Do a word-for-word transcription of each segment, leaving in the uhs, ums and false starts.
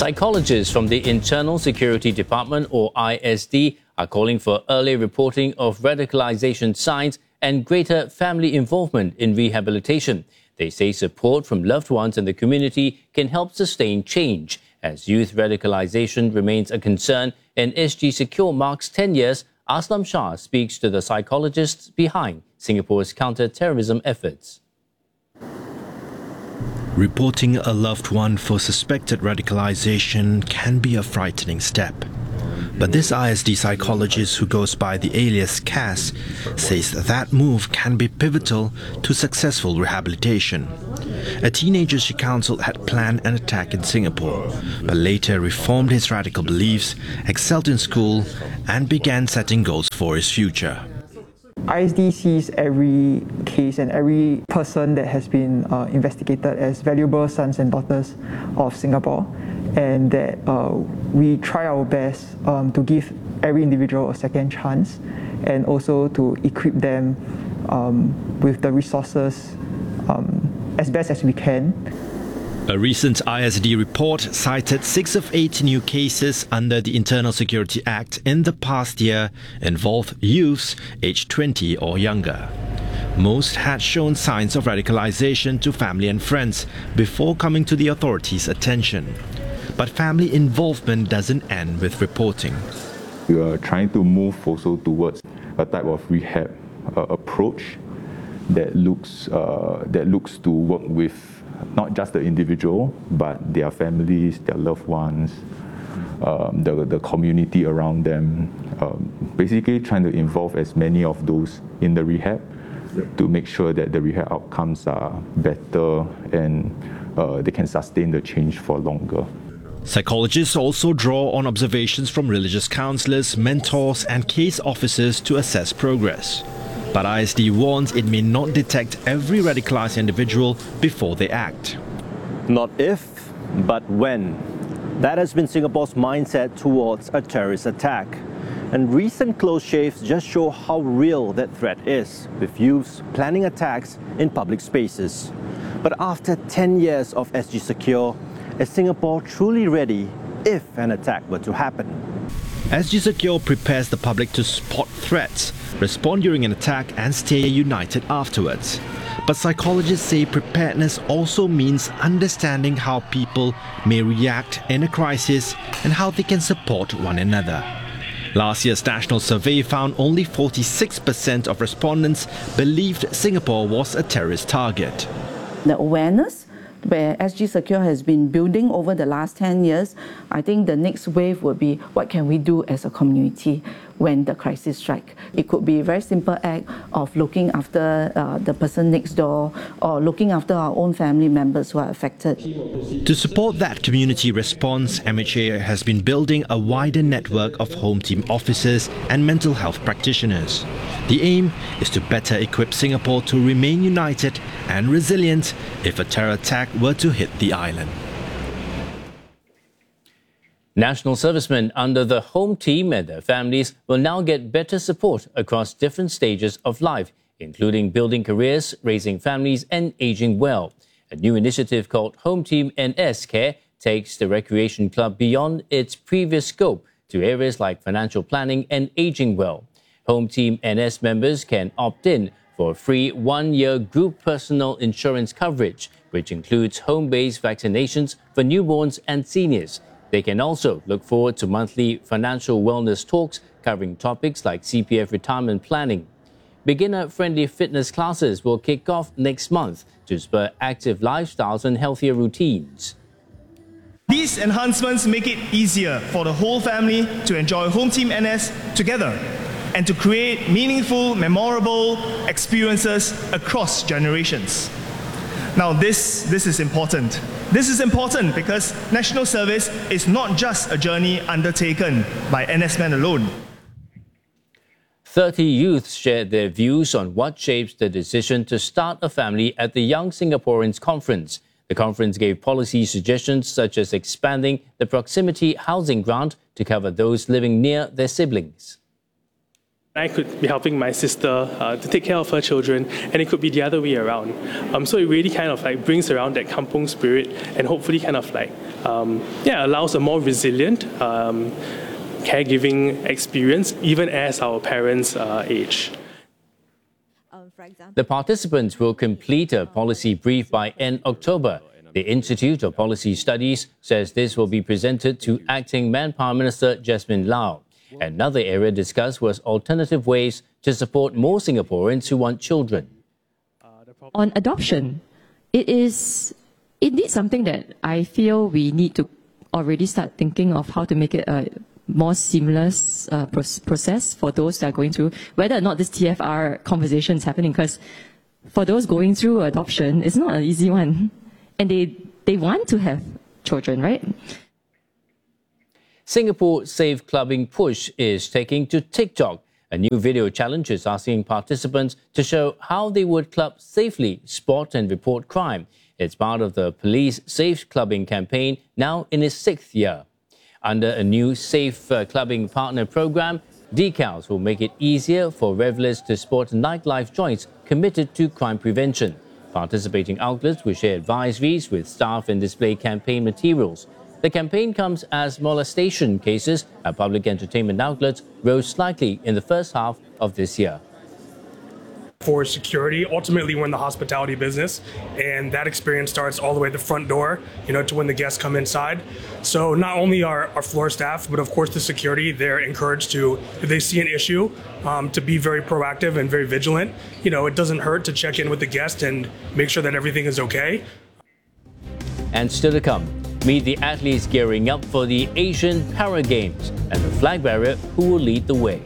Psychologists from the Internal Security Department, or I S D, are calling for early reporting of radicalization signs and greater family involvement in rehabilitation. They say support from loved ones and the community can help sustain change. As youth radicalization remains a concern and S G Secure marks ten years, Aslam Shah speaks to the psychologists behind Singapore's counter-terrorism efforts. Reporting a loved one for suspected radicalization can be a frightening step. But this I S D psychologist, who goes by the alias Cass, says that move can be pivotal to successful rehabilitation. A teenager she counselled had planned an attack in Singapore, but later reformed his radical beliefs, excelled in school, and began setting goals for his future. I S D sees every case and every person that has been uh, investigated as valuable sons and daughters of Singapore, and that uh, we try our best um, to give every individual a second chance, and also to equip them um, with the resources um, as best as we can. A recent I S D report cited six of eight new cases under the Internal Security Act in the past year involved youths aged twenty or younger. Most had shown signs of radicalization to family and friends before coming to the authorities' attention. But family involvement doesn't end with reporting. We are trying to move also towards a type of rehab uh, approach that looks uh, that looks to work with not just the individual, but their families, their loved ones, um, the, the community around them. Um, basically trying to involve as many of those in the rehab yep. to make sure that the rehab outcomes are better and uh, they can sustain the change for longer. Psychologists also draw on observations from religious counsellors, mentors, and case officers to assess progress. But I S D warns it may not detect every radicalized individual before they act. Not if, but when. That has been Singapore's mindset towards a terrorist attack. And recent close shaves just show how real that threat is, with youths planning attacks in public spaces. But after ten years of S G Secure, is Singapore truly ready if an attack were to happen? S G Secure prepares the public to spot threats, respond during an attack, and stay united afterwards. But psychologists say preparedness also means understanding how people may react in a crisis and how they can support one another. Last year's national survey found only forty-six percent of respondents believed Singapore was a terrorist target. The awareness where S G Secure has been building over the last ten years, I think the next wave would be what can we do as a community when the crisis strikes. It could be a very simple act of looking after uh, the person next door or looking after our own family members who are affected. To support that community response, M H A has been building a wider network of home team officers and mental health practitioners. The aim is to better equip Singapore to remain united and resilient if a terror attack were to hit the island. National servicemen under the Home Team and their families will now get better support across different stages of life, including building careers, raising families and aging well. A new initiative called Home Team N S Care takes the recreation club beyond its previous scope to areas like financial planning and aging well. Home Team N S members can opt in for free one-year group personal insurance coverage, which includes home-based vaccinations for newborns and seniors. They can also look forward to monthly financial wellness talks covering topics like C P F retirement planning. Beginner-friendly fitness classes will kick off next month to spur active lifestyles and healthier routines. These enhancements make it easier for the whole family to enjoy Home Team N S together and to create meaningful, memorable experiences across generations. Now this, this is important. This is important because national service is not just a journey undertaken by N S men alone. thirty youths shared their views on what shapes the decision to start a family at the Young Singaporeans Conference. The conference gave policy suggestions such as expanding the proximity housing grant to cover those living near their siblings. I could be helping my sister uh, to take care of her children, and it could be the other way around. Um, so it really kind of like brings around that kampung spirit, and hopefully kind of like um, yeah allows a more resilient um, caregiving experience even as our parents uh, age. The participants will complete a policy brief by end October. The Institute of Policy Studies says this will be presented to Acting Manpower Minister Jasmine Lau. Another area discussed was alternative ways to support more Singaporeans who want children. On adoption, it is indeed something that I feel we need to already start thinking of how to make it a more seamless uh, process for those that are going through, whether or not this T F R conversation is happening, because for those going through adoption, it's not an easy one. And they, they want to have children, right? Singapore Safe Clubbing Push is taking to TikTok. A new video challenge is asking participants to show how they would club safely, spot and report crime. It's part of the Police Safe Clubbing campaign, now in its sixth year. Under a new Safe uh, Clubbing Partner program, decals will make it easier for revelers to spot nightlife joints committed to crime prevention. Participating outlets will share advisories with staff and display campaign materials. The campaign comes as molestation cases at public entertainment outlets rose slightly in the first half of this year. For security, ultimately we're in the hospitality business, and that experience starts all the way at the front door, you know, to when the guests come inside. So not only our, our floor staff, but of course the security, they're encouraged to, if they see an issue, um, to be very proactive and very vigilant. You know, it doesn't hurt to check in with the guest and make sure that everything is okay. And still to come, meet the athletes gearing up for the Asian Para Games and the flag bearer who will lead the way.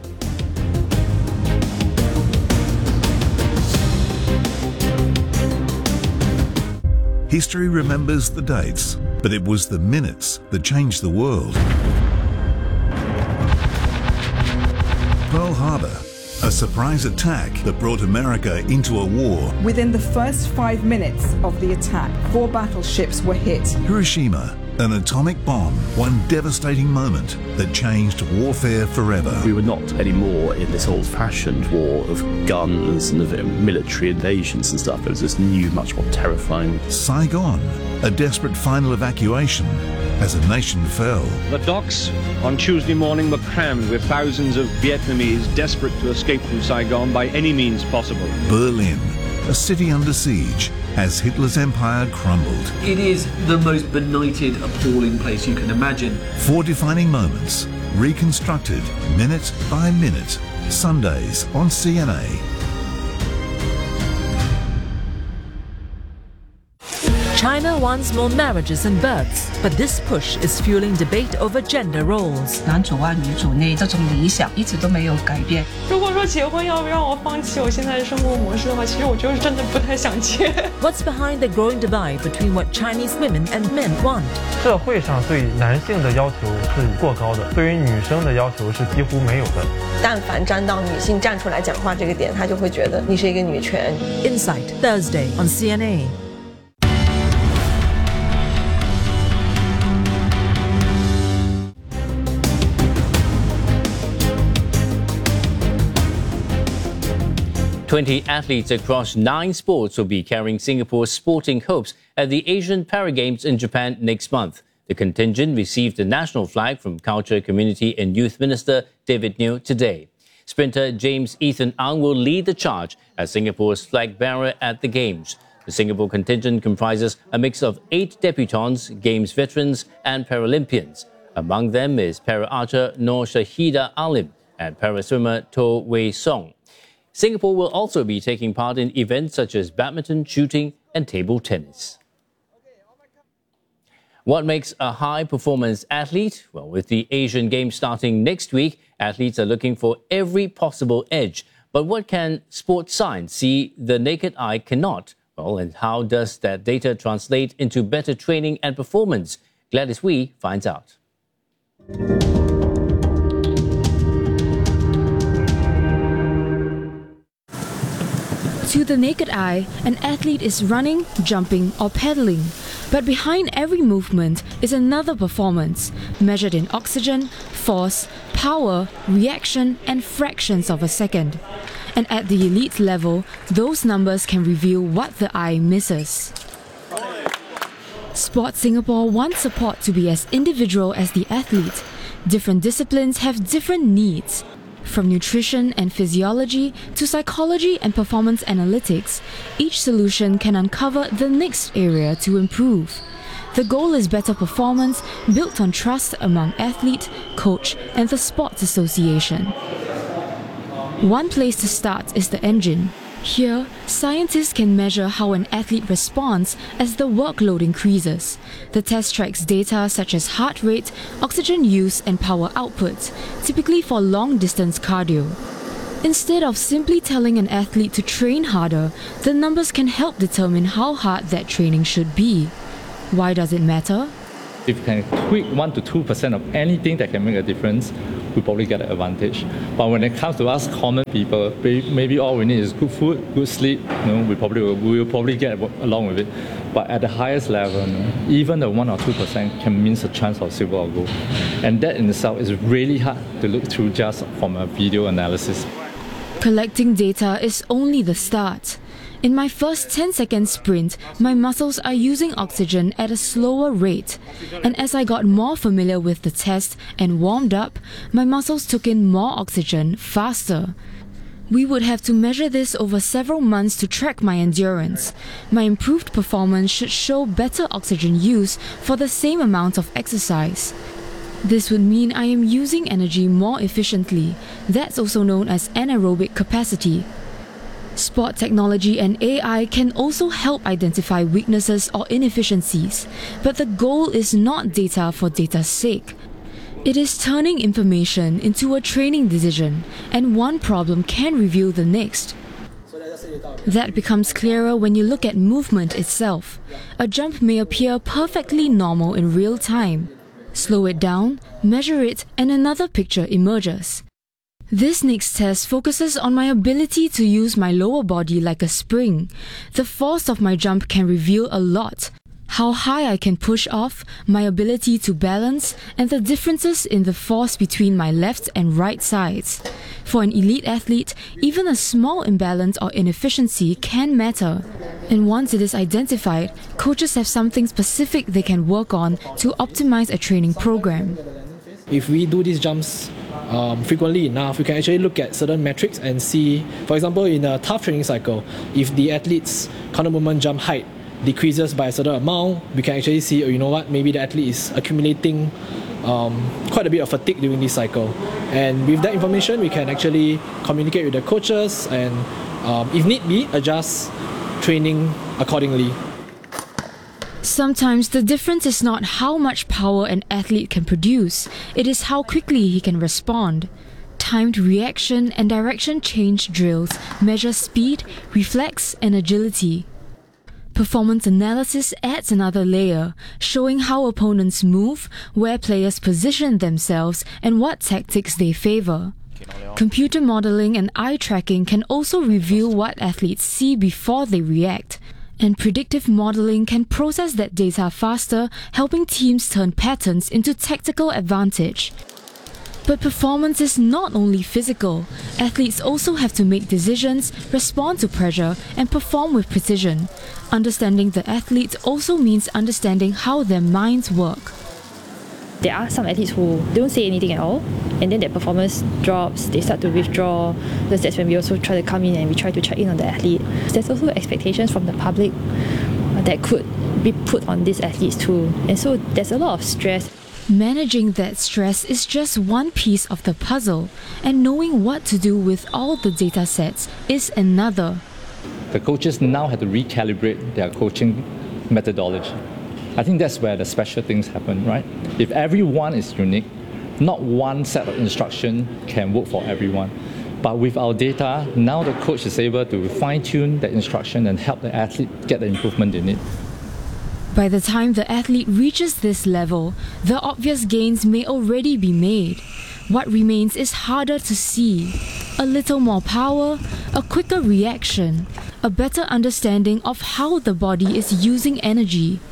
History remembers the dates, but it was the minutes that changed the world. Pearl Harbor, a surprise attack that brought America into a war. Within the first five minutes of the attack, four battleships were hit. Hiroshima, an atomic bomb, one devastating moment that changed warfare forever. We were not anymore in this old-fashioned war of guns and of military invasions and stuff. It was this new, much more terrifying. Saigon, a desperate final evacuation as a nation fell. The docks on Tuesday morning were crammed with thousands of Vietnamese desperate to escape from Saigon by any means possible. Berlin, a city under siege as Hitler's empire crumbled. It is the most benighted, appalling place you can imagine. Four defining moments, reconstructed minute by minute. Sundays on C N A. China wants more marriages and births, but this push is fueling debate over gender roles. 男主外女主内这种理想一直都没有改变。 如果说结婚要不让我放弃我现在的生活模式的话，其实我就是真的不太想结。 What's behind the growing divide between what Chinese women and men want? 社会上对男性的要求是过高的，对于女生的要求是几乎没有的。 但凡沾到女性站出来讲话这个点，他就会觉得你是一个女权。 Insight Thursday on C N A. twenty athletes across nine sports will be carrying Singapore's sporting hopes at the Asian Para Games in Japan next month. The contingent received the national flag from Culture, Community and Youth Minister David Neo today. Sprinter James Ethan Ang will lead the charge as Singapore's flag bearer at the Games. The Singapore contingent comprises a mix of eight debutants, Games veterans and Paralympians. Among them is para-archer Noor Shahida Alim and para-swimmer To Wei Song. Singapore will also be taking part in events such as badminton, shooting and table tennis. What makes a high-performance athlete? Well, with the Asian Games starting next week, athletes are looking for every possible edge. But what can sports science see the naked eye cannot? Well, and how does that data translate into better training and performance? Gladys Wee finds out. To the naked eye, an athlete is running, jumping, or pedaling. But behind every movement is another performance, measured in oxygen, force, power, reaction, and fractions of a second. And at the elite level, those numbers can reveal what the eye misses. Sport Singapore wants support to be as individual as the athlete. Different disciplines have different needs. From nutrition and physiology to psychology and performance analytics, each solution can uncover the next area to improve. The goal is better performance built on trust among athlete, coach, and the Sports Association. One place to start is the engine. Here, scientists can measure how an athlete responds as the workload increases. The test tracks data such as heart rate, oxygen use, and power output, typically for long-distance cardio. Instead of simply telling an athlete to train harder, the numbers can help determine how hard that training should be. Why does it matter? If you can tweak one to two percent of anything that can make a difference, we probably get an advantage. But when it comes to us common people, maybe all we need is good food, good sleep. You know, we probably will, we will probably get along with it. But at the highest level, you know, even the one or two percent can mean a chance of silver or gold, and that in itself is really hard to look through just from a video analysis. Collecting data is only the start. In my first ten second sprint, my muscles are using oxygen at a slower rate. And as I got more familiar with the test and warmed up, my muscles took in more oxygen faster. We would have to measure this over several months to track my endurance. My improved performance should show better oxygen use for the same amount of exercise. This would mean I am using energy more efficiently. That's also known as anaerobic capacity. Sport technology and A I can also help identify weaknesses or inefficiencies, but the goal is not data for data's sake. It is turning information into a training decision, and one problem can reveal the next. That becomes clearer when you look at movement itself. A jump may appear perfectly normal in real time. Slow it down, measure it, and another picture emerges. This next test focuses on my ability to use my lower body like a spring. The force of my jump can reveal a lot. How high I can push off, my ability to balance, and the differences in the force between my left and right sides. For an elite athlete, even a small imbalance or inefficiency can matter. And once it is identified, coaches have something specific they can work on to optimize a training program. If we do these jumps um, frequently enough, we can actually look at certain metrics and see, for example, in a tough training cycle, if the athlete's counter movement jump height decreases by a certain amount, we can actually see, oh, you know what, maybe the athlete is accumulating um, quite a bit of fatigue during this cycle. And with that information, we can actually communicate with the coaches and, um, if need be, adjust training accordingly. Sometimes the difference is not how much power an athlete can produce, it is how quickly he can respond. Timed reaction and direction change drills measure speed, reflex, and agility. Performance analysis adds another layer, showing how opponents move, where players position themselves, and what tactics they favor. Computer modeling and eye tracking can also reveal what athletes see before they react. And predictive modeling can process that data faster, helping teams turn patterns into tactical advantage. But performance is not only physical. Athletes also have to make decisions, respond to pressure, and perform with precision. Understanding the athlete also means understanding how their minds work. There are some athletes who don't say anything at all, and then their performance drops, they start to withdraw. That's when we also try to come in and we try to check in on the athlete. There's also expectations from the public that could be put on these athletes too. And so there's a lot of stress. Managing that stress is just one piece of the puzzle, and knowing what to do with all the data sets is another. The coaches now have to recalibrate their coaching methodology. I think that's where the special things happen, right? If everyone is unique, not one set of instruction can work for everyone. But with our data, now the coach is able to fine-tune the instruction and help the athlete get the improvement they need. By the time the athlete reaches this level, the obvious gains may already be made. What remains is harder to see. A little more power, a quicker reaction, a better understanding of how the body is using energy.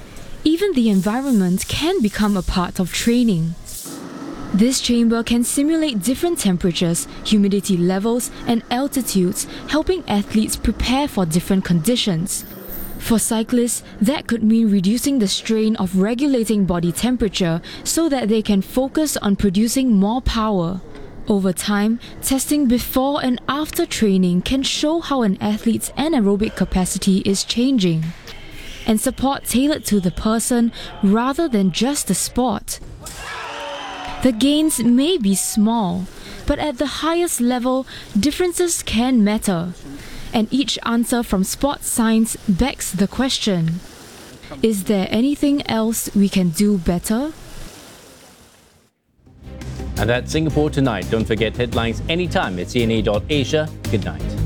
even the environment can become a part of training. This chamber can simulate different temperatures, humidity levels, and altitudes, helping athletes prepare for different conditions. For cyclists, that could mean reducing the strain of regulating body temperature so that they can focus on producing more power. Over time, testing before and after training can show how an athlete's anaerobic capacity is changing, and support tailored to the person rather than just the sport. The gains may be small, but at the highest level, differences can matter. And each answer from sports science begs the question: is there anything else we can do better? And that's Singapore Tonight. Don't forget headlines anytime at C N A dot asia. Good night.